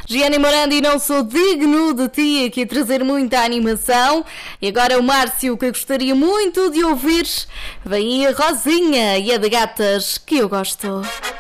Gianni Morandi, não sou digno de ti, aqui a trazer muita animação. E agora o Márcio, que eu gostaria muito de ouvir. Vem aí a Rosinha e a de gatas que eu gosto.